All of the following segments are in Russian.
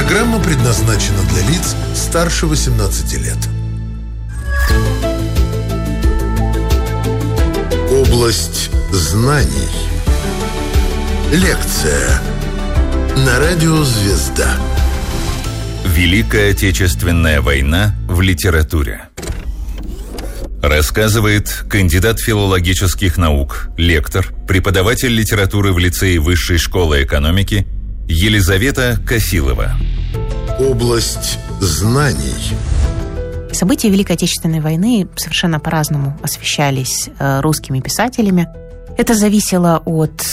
Программа предназначена для лиц старше 18 лет. Область знаний. Лекция на радио «Звезда». Великая Отечественная война в литературе. Рассказывает кандидат филологических наук, лектор, преподаватель литературы в лицее Высшей школы экономики Елизавета Косилова. Область знаний. События Великой Отечественной войны совершенно по-разному освещались русскими писателями. Это зависело от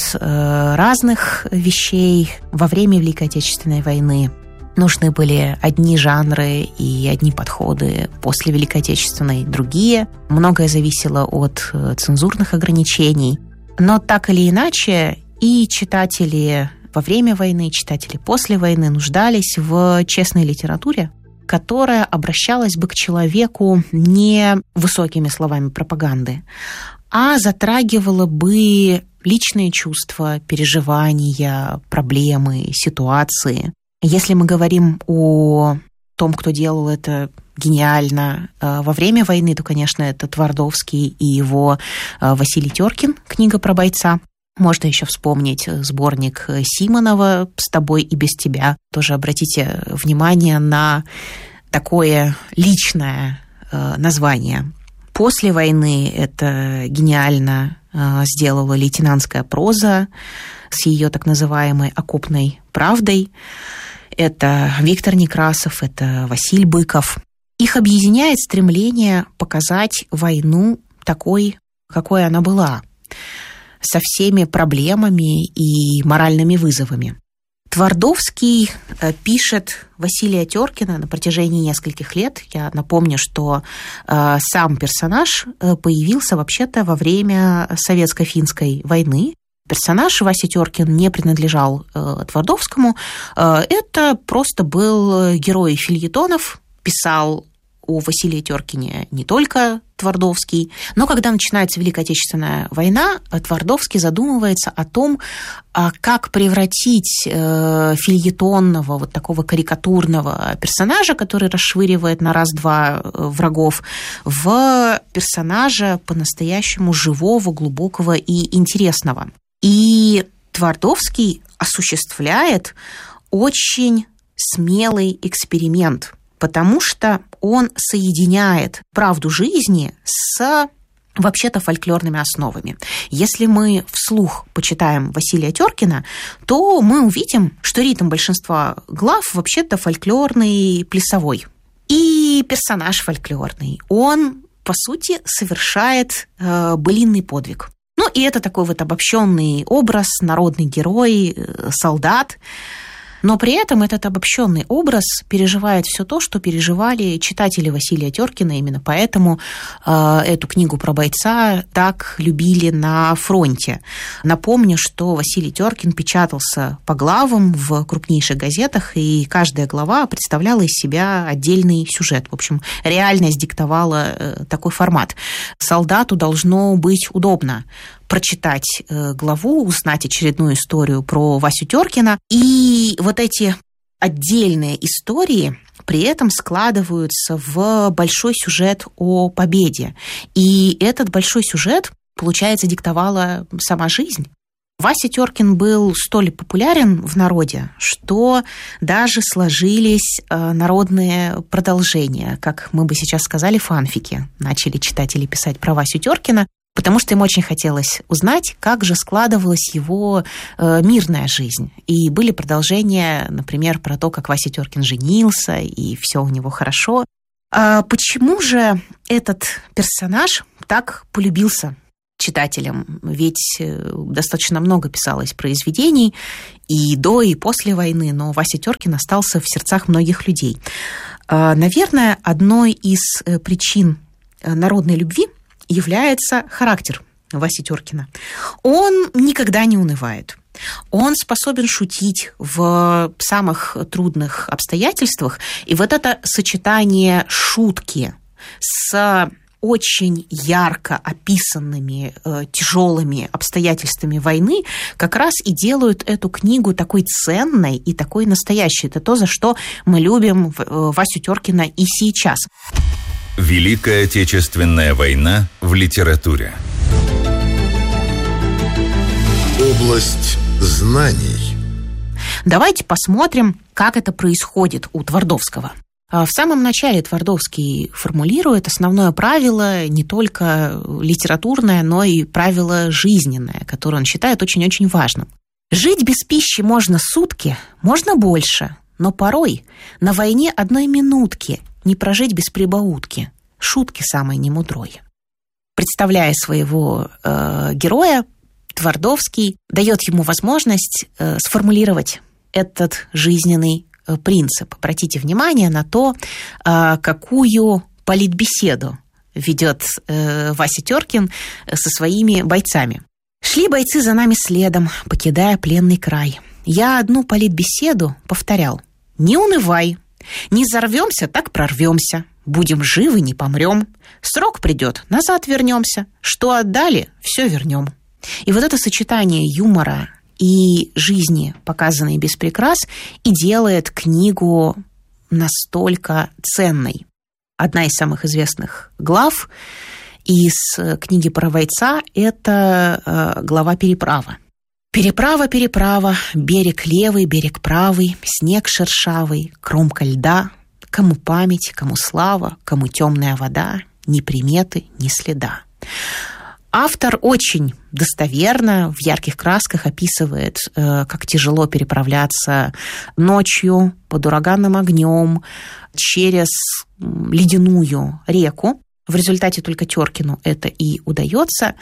разных вещей. Во время Великой Отечественной войны нужны были одни жанры и одни подходы, после Великой Отечественной другие. Многое зависело от цензурных ограничений. Но так или иначе, и читатели во время войны, и читатели после войны нуждались в честной литературе, которая обращалась бы к человеку не высокими словами пропаганды, а затрагивала бы личные чувства, переживания, проблемы, ситуации. Если мы говорим о том, кто делал это гениально во время войны, то, конечно, это Твардовский и его Василий Теркин, книга про бойца. Можно еще вспомнить сборник Симонова «С тобой и без тебя». Тоже обратите внимание на такое личное название. После войны это гениально сделала лейтенантская проза с ее так называемой окопной правдой. Это Виктор Некрасов, это Василий Быков. Их объединяет стремление показать войну такой, какой она была, со всеми проблемами и моральными вызовами. Твардовский пишет Василия Теркина на протяжении нескольких лет. Я напомню, что сам персонаж появился вообще-то во время Советско-финской войны. Персонаж Вася Теркин не принадлежал Твардовскому. Это просто был герой фельетонов, писал о Василии Теркине не только Твардовский, но когда начинается Великая Отечественная война, Твардовский задумывается о том, как превратить фельетонного, вот такого карикатурного персонажа, который расшвыривает на раз-два врагов, в персонажа по-настоящему живого, глубокого и интересного. И Твардовский осуществляет очень смелый эксперимент, потому что он соединяет правду жизни с вообще-то фольклорными основами. Если мы вслух почитаем Василия Теркина, то мы увидим, что ритм большинства глав вообще-то фольклорный, плясовой. И персонаж фольклорный. Он, по сути, совершает былинный подвиг. Ну, и это такой вот обобщенный образ, народный герой, солдат. Но при этом этот обобщенный образ переживает все то, что переживали читатели Василия Теркина. Именно поэтому эту книгу про бойца так любили на фронте. Напомню, что Василий Теркин печатался по главам в крупнейших газетах, и каждая глава представляла из себя отдельный сюжет. В общем, реальность диктовала такой формат. Солдату должно быть удобно прочитать главу, узнать очередную историю про Васю Теркина. И вот эти отдельные истории при этом складываются в большой сюжет о победе. И этот большой сюжет, получается, диктовала сама жизнь. Вася Теркин был столь популярен в народе, что даже сложились народные продолжения, как мы бы сейчас сказали, фанфики. Начали читатели писать про Васю Теркина, потому что им очень хотелось узнать, как же складывалась его мирная жизнь. И были продолжения, например, про то, как Вася Теркин женился, и все у него хорошо. А почему же этот персонаж так полюбился читателям? Ведь достаточно много писалось произведений и до, и после войны, но Вася Теркин остался в сердцах многих людей. Наверное, одной из причин народной любви является характер Васи Теркина. Он никогда не унывает. Он способен шутить в самых трудных обстоятельствах. И вот это сочетание шутки с очень ярко описанными тяжелыми обстоятельствами войны как раз и делают эту книгу такой ценной и такой настоящей. Это то, за что мы любим Васю Теркина и сейчас. Великая Отечественная война в литературе. Область знаний. Давайте посмотрим, как это происходит у Твардовского. В самом начале Твардовский формулирует основное правило, не только литературное, но и правило жизненное, которое он считает очень-очень важным. Жить без пищи можно сутки, можно больше, но порой на войне одной минутки не прожить без прибаутки, шутки самой немудрой. Представляя своего героя, Твардовский дает ему возможность сформулировать этот жизненный принцип. Обратите внимание на то, какую политбеседу ведет Вася Теркин со своими бойцами. «Шли бойцы за нами следом, покидая пленный край. Я одну политбеседу повторял. Не унывай, не взорвемся, так прорвемся. Будем живы, не помрем. Срок придет, назад вернемся. Что отдали, все вернем». И вот это сочетание юмора и жизни, показанной без прикрас, и делает книгу настолько ценной. Одна из самых известных глав из книги про бойца – это глава «Переправа». «Переправа, переправа, берег левый, берег правый, снег шершавый, кромка льда, кому память, кому слава, кому темная вода, ни приметы, ни следа». Автор очень достоверно, в ярких красках описывает, как тяжело переправляться ночью под ураганным огнем через ледяную реку. В результате только Теркину это и удается.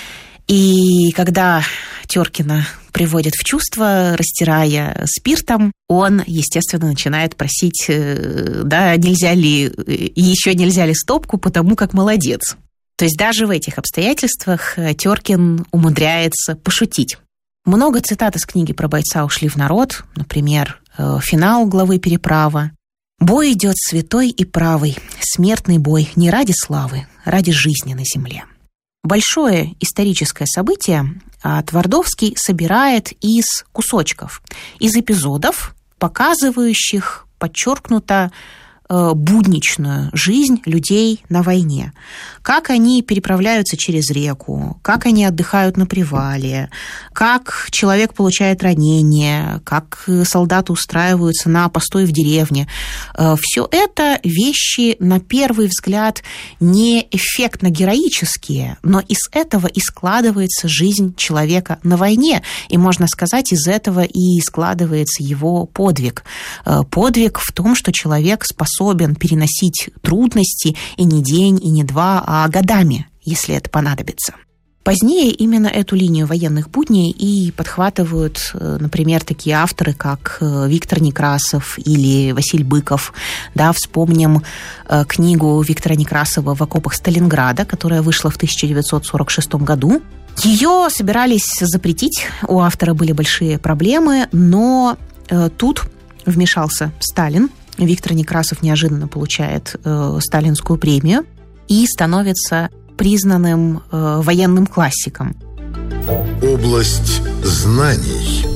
И когда Теркина приводят в чувство, растирая спиртом, он, естественно, начинает просить, да, нельзя ли, еще нельзя ли стопку, потому как молодец. То есть даже в этих обстоятельствах Теркин умудряется пошутить. Много цитат из книги про бойца ушли в народ. Например, финал главы «Переправа». «Бой идет святой и правый, смертный бой не ради славы, ради жизни на земле». Большое историческое событие Твардовский собирает из кусочков, из эпизодов, показывающих подчеркнуто будничную жизнь людей на войне. Как они переправляются через реку, как они отдыхают на привале, как человек получает ранение, как солдаты устраиваются на постой в деревне. Все это вещи, на первый взгляд, не эффектно героические, но из этого и складывается жизнь человека на войне. И, можно сказать, из этого и складывается его подвиг. Подвиг в том, что человек способен переносить трудности и не день, и не два, а годами, если это понадобится. Позднее именно эту линию военных будней и подхватывают, например, такие авторы, как Виктор Некрасов или Василий Быков. Да, вспомним книгу Виктора Некрасова «В окопах Сталинграда», которая вышла в 1946 году. Ее собирались запретить, у автора были большие проблемы, но тут вмешался Сталин. Виктор Некрасов неожиданно получает сталинскую премию и становится признанным военным классиком. Область знаний.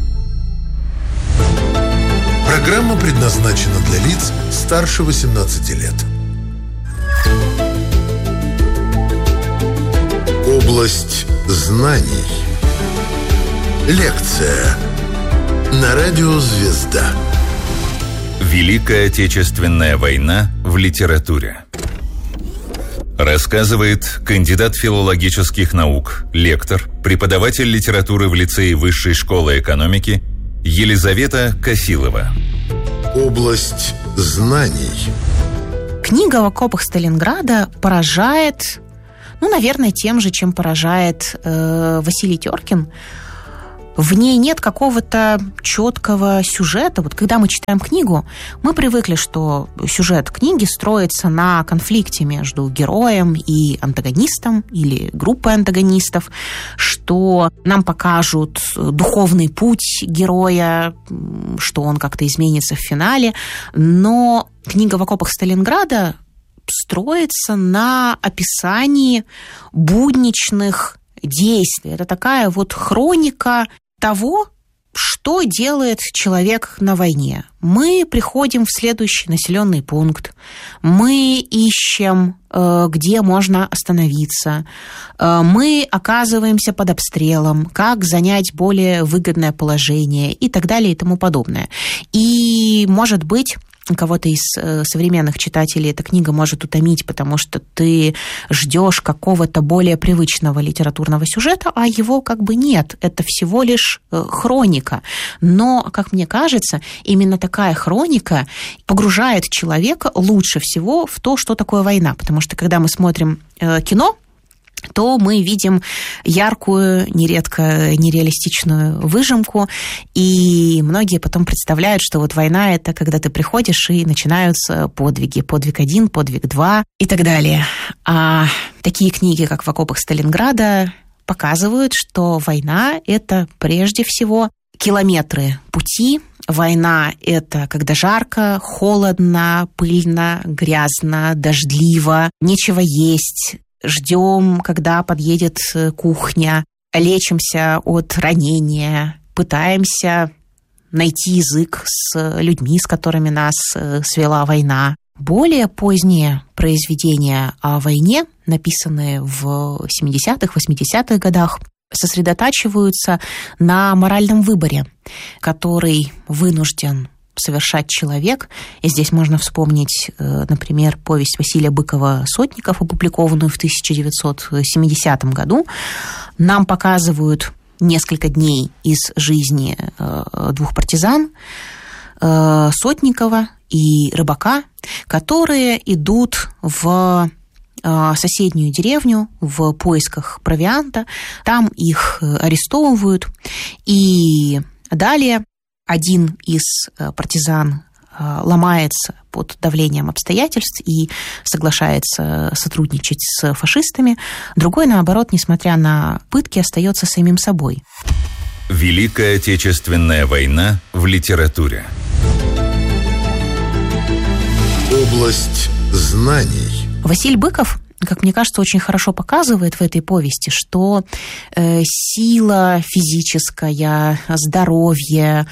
Программа предназначена для лиц старше 18 лет. Область знаний. Лекция на радио «Звезда». Великая Отечественная война в литературе. Рассказывает кандидат филологических наук, лектор, преподаватель литературы в лицее Высшей школы экономики Елизавета Косилова. Область знаний. Книга «В окопах Сталинграда» поражает, наверное, тем же, чем поражает Василий Теркин. В ней нет какого-то четкого сюжета. Вот когда мы читаем книгу, мы привыкли, что сюжет книги строится на конфликте между героем и антагонистом или группой антагонистов, что нам покажут духовный путь героя, что он как-то изменится в финале. Но книга «В окопах Сталинграда» строится на описании будничных действий. Это такая вот хроника того, что делает человек на войне. Мы приходим в следующий населенный пункт, мы ищем, где можно остановиться, мы оказываемся под обстрелом, как занять более выгодное положение и так далее и тому подобное. И, может быть, кого-то из современных читателей эта книга может утомить, потому что ты ждешь какого-то более привычного литературного сюжета, а его как бы нет. Это всего лишь хроника. Но, как мне кажется, именно такая хроника погружает человека лучше всего в то, что такое война. Потому что, когда мы смотрим кино, то мы видим яркую, нередко нереалистичную выжимку, и многие потом представляют, что вот война – это когда ты приходишь, и начинаются подвиги. Подвиг 1, подвиг 2 и так далее. А такие книги, как «В окопах Сталинграда», показывают, что война – это прежде всего километры пути. Война – это когда жарко, холодно, пыльно, грязно, дождливо, нечего есть. Ждем, когда подъедет кухня, лечимся от ранения, пытаемся найти язык с людьми, с которыми нас свела война. Более поздние произведения о войне, написанные в 70-х, 80-х годах, сосредотачиваются на моральном выборе, который вынужден совершать человек. И здесь можно вспомнить, например, повесть Василия Быкова «Сотников», опубликованную в 1970 году. Нам показывают несколько дней из жизни двух партизан, Сотникова и Рыбака, которые идут в соседнюю деревню в поисках провианта. Там их арестовывают. И далее один из партизан ломается под давлением обстоятельств и соглашается сотрудничать с фашистами. Другой, наоборот, несмотря на пытки, остается самим собой. Великая Отечественная война в литературе. Область знаний. Василий Быков, как мне кажется, очень хорошо показывает в этой повести, что сила физическая, здоровье,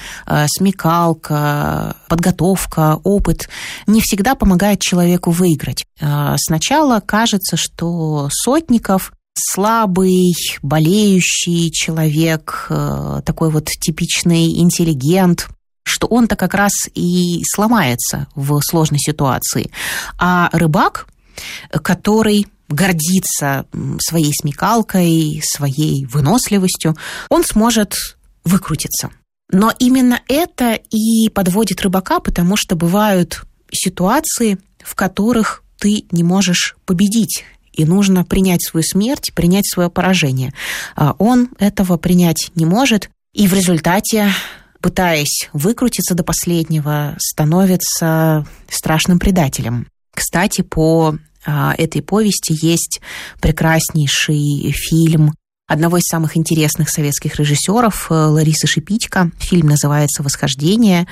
смекалка, подготовка, опыт не всегда помогает человеку выиграть. Сначала кажется, что Сотников слабый, болеющий человек, такой вот типичный интеллигент, что он-то как раз и сломается в сложной ситуации. А Рыбак, который гордится своей смекалкой, своей выносливостью, он сможет выкрутиться. Но именно это и подводит Рыбака, потому что бывают ситуации, в которых ты не можешь победить, и нужно принять свою смерть, принять свое поражение. Он этого принять не может, и в результате, пытаясь выкрутиться до последнего, становится страшным предателем. Кстати, по этой повести есть прекраснейший фильм одного из самых интересных советских режиссеров Ларисы Шипитько. Фильм называется «Восхождение».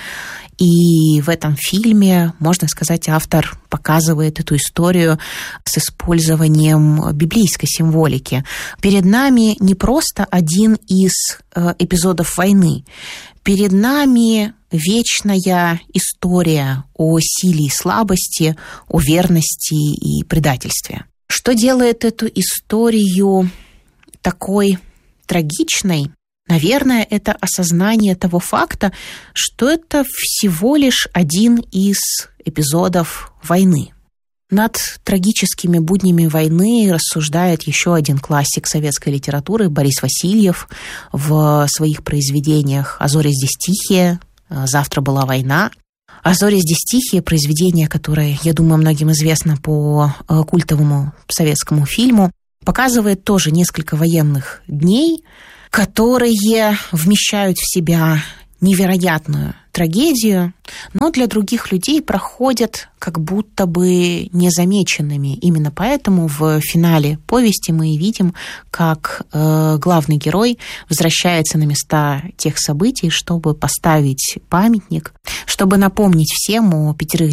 И в этом фильме, можно сказать, автор показывает эту историю с использованием библейской символики. Перед нами не просто один из эпизодов войны. Перед нами вечная история о силе и слабости, о верности и предательстве. Что делает эту историю такой трагичной? Наверное, это осознание того факта, что это всего лишь один из эпизодов войны. Над трагическими буднями войны рассуждает еще один классик советской литературы Борис Васильев в своих произведениях «А зори здесь тихие», «Завтра была война». «А зори здесь тихие» — произведение, которое, я думаю, многим известно по культовому советскому фильму, показывает тоже несколько военных дней, которые вмещают в себя невероятную трагедию, но для других людей проходят как будто бы незамеченными. Именно поэтому в финале повести мы видим, как главный герой возвращается на места тех событий, чтобы поставить памятник, чтобы напомнить всем о 5